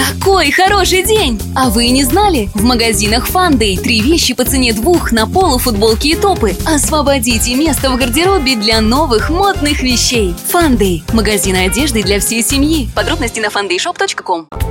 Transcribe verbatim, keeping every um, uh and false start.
Какой хороший день! А вы не знали? В магазинах Фандэй три вещи по цене двух на полу, футболки и топы. Освободите место в гардеробе для новых модных вещей. Фандэй – магазин одежды для всей семьи. Подробности на фандэй шоп точка ком.